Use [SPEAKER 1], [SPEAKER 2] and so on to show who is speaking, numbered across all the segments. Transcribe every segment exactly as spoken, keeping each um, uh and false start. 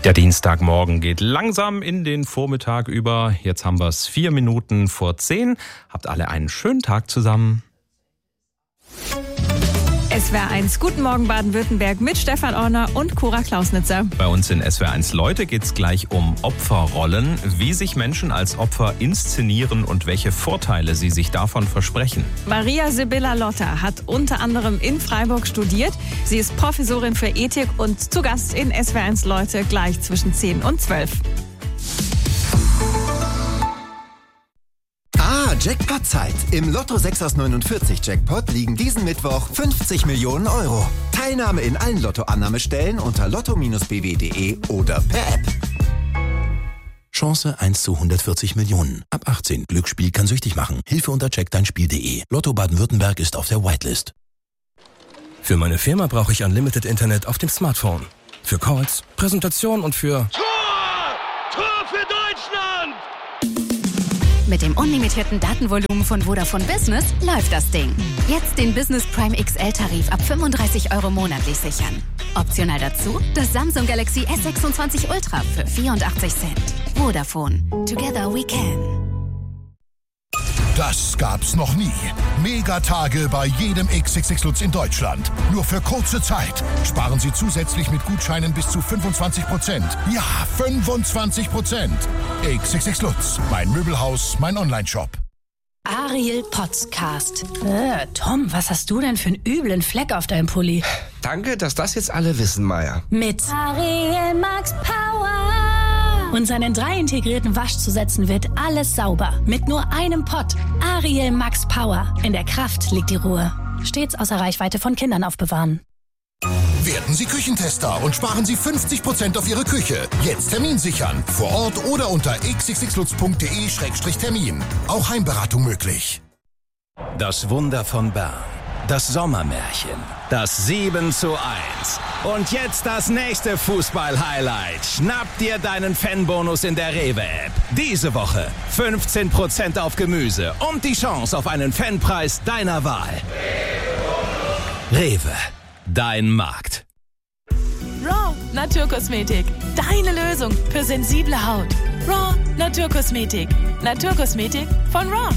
[SPEAKER 1] Der Dienstagmorgen geht langsam in den Vormittag über. Jetzt haben wir es vier Minuten vor zehn. Habt alle einen schönen Tag zusammen.
[SPEAKER 2] S W R eins, guten Morgen Baden-Württemberg mit Stefan Orner und Cora Klausnitzer.
[SPEAKER 1] Bei uns in S W R eins Leute geht es gleich um Opferrollen, wie sich Menschen als Opfer inszenieren und welche Vorteile sie sich davon versprechen.
[SPEAKER 2] Maria Sibylla Lotter hat unter anderem in Freiburg studiert. Sie ist Professorin für Ethik und zu Gast in S W R eins Leute gleich zwischen zehn und zwölf.
[SPEAKER 3] Ah, Jackpot-Zeit. Im Lotto sechs aus neunundvierzig Jackpot liegen diesen Mittwoch fünfzig Millionen Euro. Teilnahme in allen Lotto-Annahmestellen unter lotto Bindestrich b w punkt d e oder per App.
[SPEAKER 4] Chance eins zu hundertvierzig Millionen. Ab achtzehn. Glücksspiel kann süchtig machen. Hilfe unter check dein Spiel punkt de. Lotto Baden-Württemberg ist auf der Whitelist.
[SPEAKER 5] Für meine Firma brauche ich Unlimited Internet auf dem Smartphone. Für Calls, Präsentation und für...
[SPEAKER 6] Tor! Tor für Deutschland!
[SPEAKER 7] Mit dem unlimitierten Datenvolumen von Vodafone Business läuft das Ding. Jetzt den Business Prime X L-Tarif ab fünfunddreißig Euro monatlich sichern. Optional dazu das Samsung Galaxy S sechsundzwanzig Ultra für vierundachtzig Cent. Vodafone. Together we can.
[SPEAKER 8] Das gab's noch nie. Megatage bei jedem X X X Lutz in Deutschland. Nur für kurze Zeit. Sparen Sie zusätzlich mit Gutscheinen bis zu fünfundzwanzig Prozent. Ja, fünfundzwanzig Prozent. X X X Lutz. Mein Möbelhaus, mein Onlineshop.
[SPEAKER 9] Ariel Podcast. Äh, Tom, was hast du denn für einen üblen Fleck auf deinem Pulli?
[SPEAKER 10] Danke, dass das jetzt alle wissen, Maya.
[SPEAKER 9] Mit Ariel Max Power. Und seinen drei integrierten Waschzusätzen wird alles sauber. Mit nur einem Pott. Ariel Max Power. In der Kraft liegt die Ruhe. Stets außer Reichweite von Kindern aufbewahren.
[SPEAKER 8] Werden Sie Küchentester und sparen Sie fünfzig Prozent auf Ihre Küche. Jetzt Termin sichern. Vor Ort oder unter x x x lutz punkt de Schrägstrich Termin. Auch Heimberatung möglich.
[SPEAKER 11] Das Wunder von Bern. Das Sommermärchen. Das sieben zu eins. Und jetzt das nächste Fußball-Highlight. Schnapp dir deinen Fanbonus in der Rewe-App. Diese Woche fünfzehn Prozent auf Gemüse und die Chance auf einen Fanpreis deiner Wahl. Rewe. Dein Markt.
[SPEAKER 12] Raw Naturkosmetik. Deine Lösung für sensible Haut. Raw Naturkosmetik. Naturkosmetik von Raw.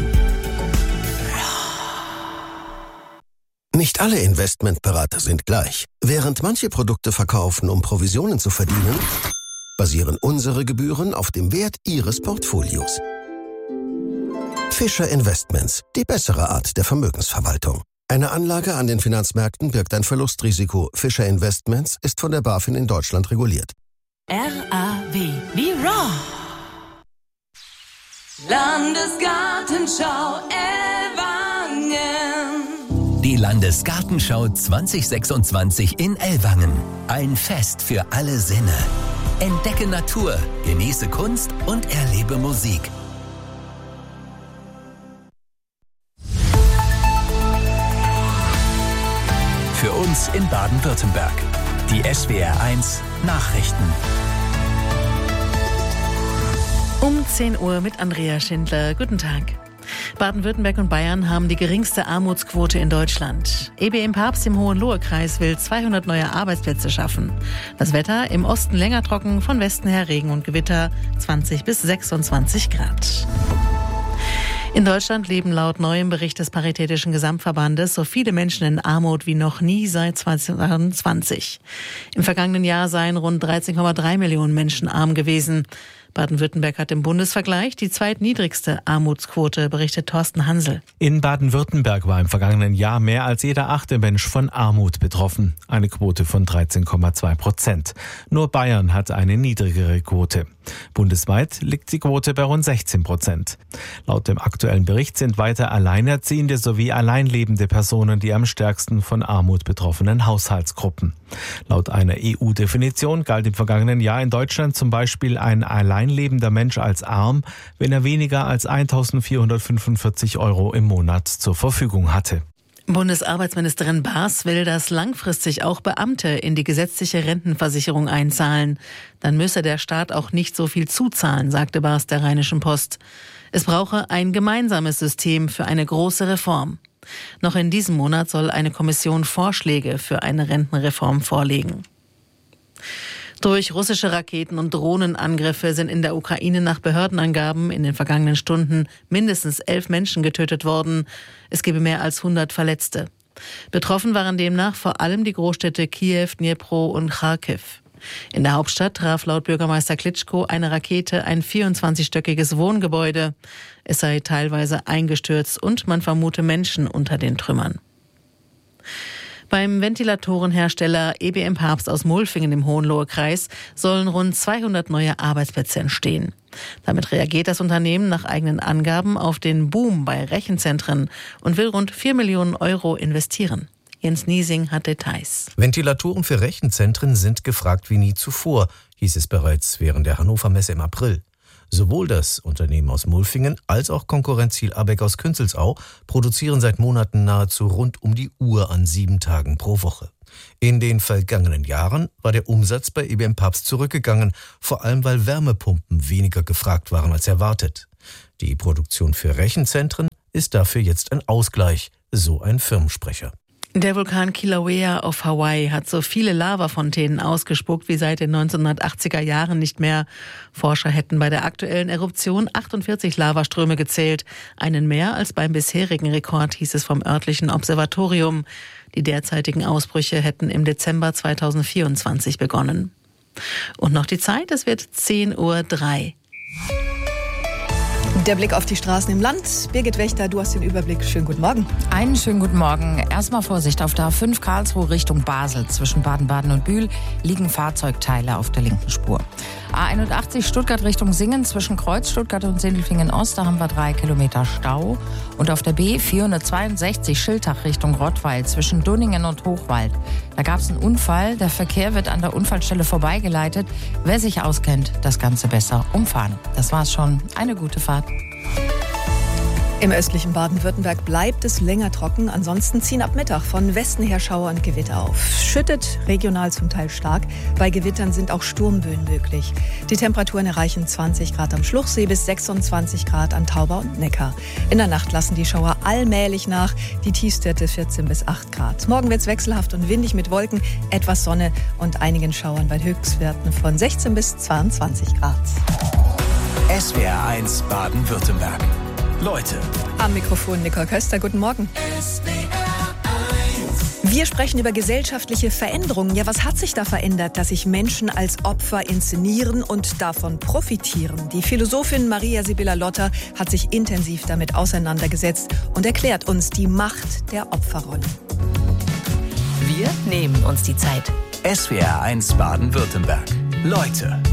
[SPEAKER 13] Nicht alle Investmentberater sind gleich. Während manche Produkte verkaufen, um Provisionen zu verdienen, basieren unsere Gebühren auf dem Wert Ihres Portfolios. Fischer Investments, die bessere Art der Vermögensverwaltung. Eine Anlage an den Finanzmärkten birgt ein Verlustrisiko. Fischer Investments ist von der BaFin in Deutschland reguliert.
[SPEAKER 12] R A W wie Raw.
[SPEAKER 14] Landesgartenschau Ellwangen.
[SPEAKER 15] Die Landesgartenschau zwanzig sechsundzwanzig in Ellwangen. Ein Fest für alle Sinne. Entdecke Natur, genieße Kunst und erlebe Musik. Für uns in Baden-Württemberg. Die S W R eins Nachrichten.
[SPEAKER 16] Um zehn Uhr mit Andrea Schindler. Guten Tag. Baden-Württemberg und Bayern haben die geringste Armutsquote in Deutschland. E B M Papst im Hohenlohe-Kreis will zweihundert neue Arbeitsplätze schaffen. Das Wetter im Osten länger trocken, von Westen her Regen und Gewitter, zwanzig bis sechsundzwanzig Grad. In Deutschland leben laut neuem Bericht des Paritätischen Gesamtverbandes so viele Menschen in Armut wie noch nie seit zweitausendzwanzig. Im vergangenen Jahr seien rund dreizehn Komma drei Millionen Menschen arm gewesen. Baden-Württemberg hat im Bundesvergleich die zweitniedrigste Armutsquote, berichtet Thorsten Hansel.
[SPEAKER 17] In Baden-Württemberg war im vergangenen Jahr mehr als jeder achte Mensch von Armut betroffen. Eine Quote von dreizehn Komma zwei Prozent. Nur Bayern hat eine niedrigere Quote. Bundesweit liegt die Quote bei rund sechzehn Prozent. Laut dem aktuellen Bericht sind weiter Alleinerziehende sowie alleinlebende Personen die am stärksten von Armut betroffenen Haushaltsgruppen. Laut einer E U-Definition galt im vergangenen Jahr in Deutschland zum Beispiel ein alleinlebender Mensch als arm, wenn er weniger als eintausendvierhundertfünfundvierzig Euro im Monat zur Verfügung hatte.
[SPEAKER 16] Bundesarbeitsministerin Baas will, dass langfristig auch Beamte in die gesetzliche Rentenversicherung einzahlen. Dann müsse der Staat auch nicht so viel zuzahlen, sagte Baas der Rheinischen Post. Es brauche ein gemeinsames System für eine große Reform. Noch in diesem Monat soll eine Kommission Vorschläge für eine Rentenreform vorlegen. Durch russische Raketen- und Drohnenangriffe sind in der Ukraine nach Behördenangaben in den vergangenen Stunden mindestens elf Menschen getötet worden. Es gebe mehr als hundert Verletzte. Betroffen waren demnach vor allem die Großstädte Kiew, Dnipro und Kharkiv. In der Hauptstadt traf laut Bürgermeister Klitschko eine Rakete ein vierundzwanzigstöckiges Wohngebäude. Es sei teilweise eingestürzt und man vermute Menschen unter den Trümmern. Beim Ventilatorenhersteller E B M Papst aus Mulfingen im Hohenlohe-Kreis sollen rund zweihundert neue Arbeitsplätze entstehen. Damit reagiert das Unternehmen nach eigenen Angaben auf den Boom bei Rechenzentren und will rund vier Millionen Euro investieren. Jens Niesing hat Details.
[SPEAKER 14] Ventilatoren für Rechenzentren sind gefragt wie nie zuvor, hieß es bereits während der Hannover Messe im April. Sowohl das Unternehmen aus Mulfingen als auch Konkurrent Ziel Abeck aus Künzelsau produzieren seit Monaten nahezu rund um die Uhr an sieben Tagen pro Woche. In den vergangenen Jahren war der Umsatz bei E B M Papst zurückgegangen, vor allem weil Wärmepumpen weniger gefragt waren als erwartet. Die Produktion für Rechenzentren ist dafür jetzt ein Ausgleich, so ein Firmensprecher.
[SPEAKER 16] Der Vulkan Kilauea auf Hawaii hat so viele Lavafontänen ausgespuckt wie seit den neunzehnhundertachtziger Jahren nicht mehr. Forscher hätten bei der aktuellen Eruption achtundvierzig Lavaströme gezählt. Einen mehr als beim bisherigen Rekord, hieß es vom örtlichen Observatorium. Die derzeitigen Ausbrüche hätten im Dezember zweitausendvierundzwanzig begonnen. Und noch die Zeit, es wird zehn Uhr drei.
[SPEAKER 18] Der Blick auf die Straßen im Land. Birgit Wächter, du hast den Überblick. Schönen guten Morgen.
[SPEAKER 19] Einen schönen guten Morgen. Erstmal Vorsicht, auf der A fünf Karlsruhe Richtung Basel. Zwischen Baden-Baden und Bühl liegen Fahrzeugteile auf der linken Spur. A einundachtzig Stuttgart Richtung Singen. Zwischen Kreuz Stuttgart und Sindelfingen Ost, da haben wir drei Kilometer Stau. Und auf der B vierhundertzweiundsechzig Schiltach Richtung Rottweil. Zwischen Dunningen und Hochwald. Da gab es einen Unfall. Der Verkehr wird an der Unfallstelle vorbeigeleitet. Wer sich auskennt, das Ganze besser umfahren. Das war's schon. Eine gute Fahrt.
[SPEAKER 18] Im östlichen Baden-Württemberg bleibt es länger trocken. Ansonsten ziehen ab Mittag von Westen her Schauer und Gewitter auf. Schüttet regional zum Teil stark. Bei Gewittern sind auch Sturmböen möglich. Die Temperaturen erreichen zwanzig Grad am Schluchsee bis sechsundzwanzig Grad an Tauber und Neckar. In der Nacht lassen die Schauer allmählich nach. Die Tiefstwerte vierzehn bis acht Grad. Morgen wird es wechselhaft und windig mit Wolken, etwas Sonne und einigen Schauern bei Höchstwerten von sechzehn bis zweiundzwanzig Grad.
[SPEAKER 3] S W R eins Baden-Württemberg. Leute.
[SPEAKER 18] Am Mikrofon Nicole Köster, guten Morgen. Wir sprechen über gesellschaftliche Veränderungen. Ja, was hat sich da verändert, dass sich Menschen als Opfer inszenieren und davon profitieren? Die Philosophin Maria Sibylla Lotter hat sich intensiv damit auseinandergesetzt und erklärt uns die Macht der Opferrolle.
[SPEAKER 12] Wir nehmen uns die Zeit.
[SPEAKER 3] S W R eins Baden-Württemberg. Leute.